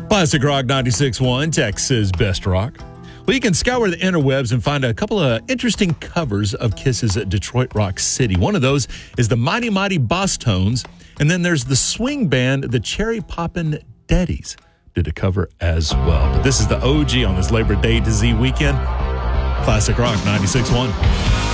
Classic Rock 96.1, Texas Best Rock. Well, you can scour the interwebs and find a couple of interesting covers of Kiss's Detroit Rock City. One of those is the Mighty Mighty Boss Tones, and then there's the swing band, the Cherry Poppin' Daddies, did a cover as well. But this is the OG on this Labor Day to Z weekend. Classic Rock 96.1.